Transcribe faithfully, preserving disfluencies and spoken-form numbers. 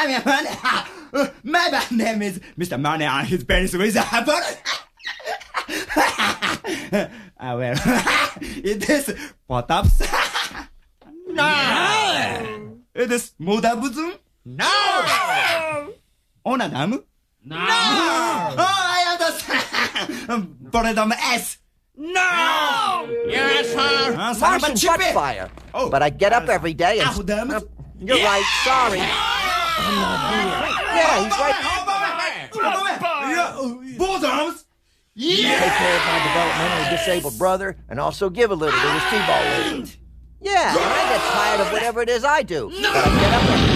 I'm Money. Uh, my bad name is Mister Money on his penis with a bullet. Ah, well, it is pot-ups. No! It is Modabuzun. No! Onadam. No! Oh, I understand. Boredom S. No! Yes, sir. Uh, son of a Martian chippy. butt fire. Oh. But I get up every day and... Oh, damn it. Uh, you're right, sorry. I'm not here. Yeah, he's right. Both arms. You take care of my developmentally disabled brother and also give a little to his T-ball league. Yeah, and I get tired of whatever it is I do. But I get up every